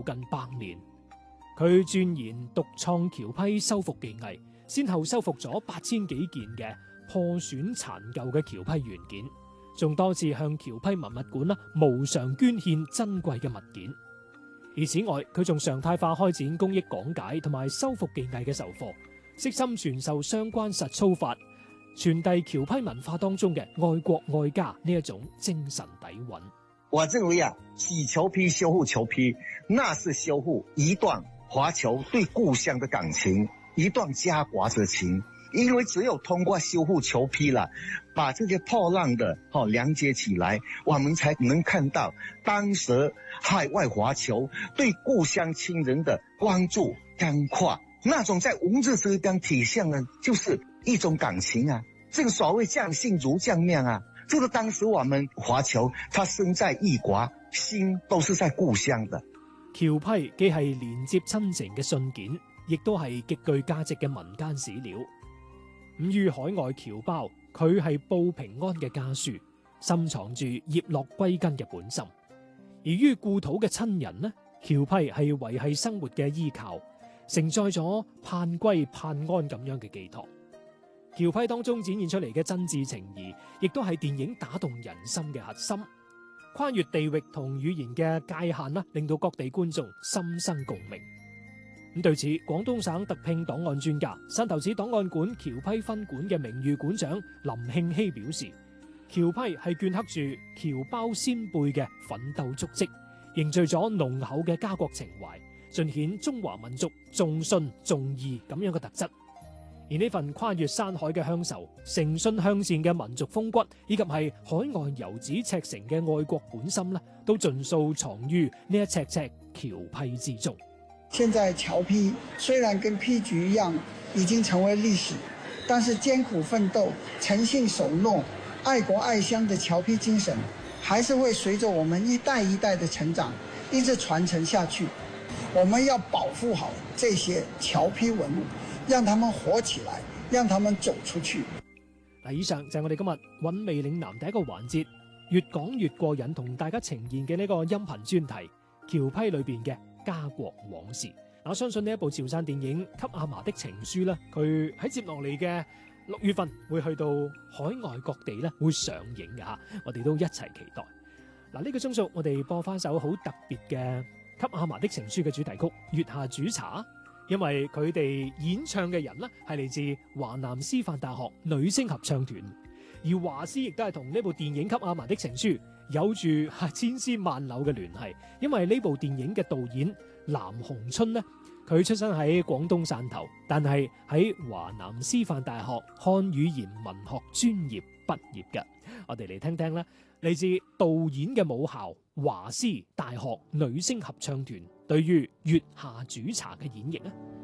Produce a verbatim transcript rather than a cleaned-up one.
就近百年。佢鑽研獨創橋批修復技藝，先後修復咗八千幾件嘅破損殘舊嘅橋批原件，仲多次向橋批文物館啦無償捐獻珍貴嘅物件。而此外，佢仲常態化開展公益講解同埋修復技藝嘅授課，悉心傳授相關實操法，傳遞橋批文化當中嘅愛國愛家呢一種精神底蘊。 我認為啊，洗橋批、修復橋批，那是修復一段華僑對故鄉的感情，一段家國之情。因為只有通過修復橋批啦，把這些破爛的哦連接起來，我們才能看到當時海外華僑對故鄉親人的關注關懷，那種在文字之間體現的，就是一種感情啊。這個所謂將信如將命啊，這個當時我們華僑，他身在異國，心都是在故鄉的。 橋批既係連接親情嘅信件，亦都係極具價值嘅民間史料。咁於海外僑胞，佢係報平安嘅家書，深藏住葉落歸根嘅本心；而於故土嘅親人呢，橋批係維繫生活嘅依靠，承載咗盼歸盼安咁樣嘅寄託。橋批當中展現出嚟嘅真摯情誼，亦都係電影打動人心嘅核心。跨越地域同語言嘅界限啦，令到各地觀眾心生共鳴。咁對此，廣東省特聘檔案專家、汕頭市檔案館橋批分館嘅名譽館長林慶熙表示，橋批係鐫刻住僑胞先輩嘅奮鬥足跡，凝聚咗濃厚嘅家國情懷，盡顯中華民族重信重義咁樣嘅特質。而呢份跨越山海嘅鄉愁、誠信向善嘅民族風骨，以及係海外遊子赤誠嘅愛國本心，都盡數藏於呢一尺尺橋批之中。 現在橋批雖然跟批局一樣已經成為歷史，但是艱苦奮鬥、誠信守諾、愛國愛鄉的橋批精神，還是會隨着我們一代一代的成長，一直傳承下去。我們要保護好這些橋批文物，讓他們活起來，讓他們走出去。 嗱，以上就係我哋今日韻味嶺南第一個環節，越講越過癮，同大家呈現嘅呢個音頻專題橋批裏邊嘅家國往事。我相信呢一部潮汕電影《給阿嫲的情書》咧，佢喺接落嚟嘅六月份會去到海外各地咧會上映嘅吓，我哋都一齊期待。嗱，呢個鐘數我哋播翻首好特別嘅《給阿嫲的情書》嘅主題曲《月下煮茶》，因為佢哋演唱嘅人呢係嚟自華南師範大學女聲合唱團，而華師亦都係同呢部電影《給阿嫲的情書》有住千絲萬縷嘅聯繫，因為呢部電影嘅導演藍鴻春呢，佢出生喺廣東汕頭，但係喺華南師範大學漢語言文學專業畢業嘅。我哋嚟聽聽啦，嚟自導演嘅母校華師大學女聲合唱團對於《月下煮茶》嘅演繹啊！